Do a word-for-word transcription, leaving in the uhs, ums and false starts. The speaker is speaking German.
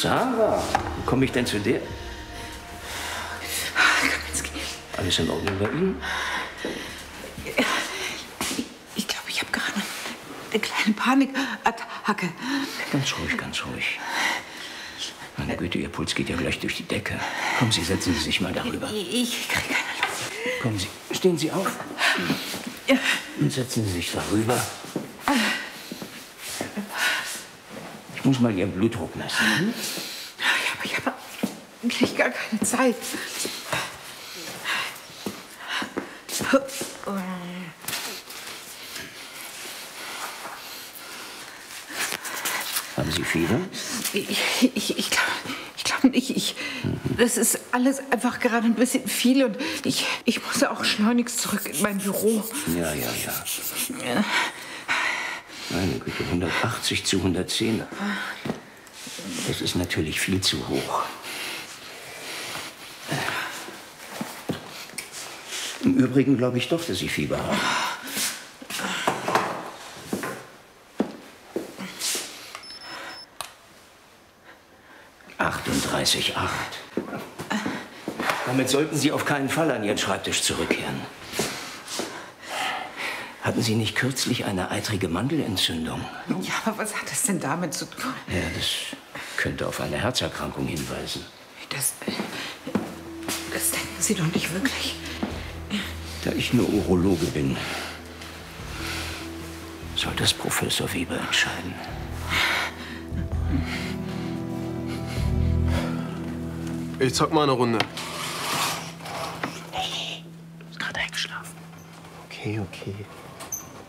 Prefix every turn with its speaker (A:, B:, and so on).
A: Sarah, wie komme ich denn zu dir? Alles in Ordnung bei Ihnen?
B: Ich glaube, ich habe gerade eine kleine Panikattacke.
A: Ganz ruhig, ganz ruhig. Meine Güte, Ihr Puls geht ja gleich durch die Decke. Kommen Sie, setzen Sie sich mal darüber.
B: Ich kriege keine Luft.
A: Kommen Sie, stehen Sie auf. Und setzen Sie sich darüber. Ich muss mal Ihren Blutdruck messen. Hm?
B: Ja, aber ich habe eigentlich gar keine Zeit.
A: Haben Sie Fieber?
B: Ich, ich, ich glaube ich glaub nicht. Ich, das ist alles einfach gerade ein bisschen viel und ich, ich muss auch schleunigst zurück in mein Büro.
A: Ja, ja, ja. Meine Güte, hundertachtzig zu hundertzehn. Das ist natürlich viel zu hoch. Im Übrigen glaube ich doch, dass Sie Fieber haben. achtunddreißig Komma acht. Damit sollten Sie auf keinen Fall an Ihren Schreibtisch zurückkehren. Hatten Sie nicht kürzlich eine eitrige Mandelentzündung?
B: Ja, aber was hat das denn damit zu tun?
A: Ja, das könnte auf eine Herzerkrankung hinweisen.
B: Das, das denken Sie doch nicht wirklich.
A: Da ich nur Urologe bin, soll das Professor Weber entscheiden.
C: Ich zock mal eine Runde.
A: Nee, du bist gerade eingeschlafen.
C: Okay, okay.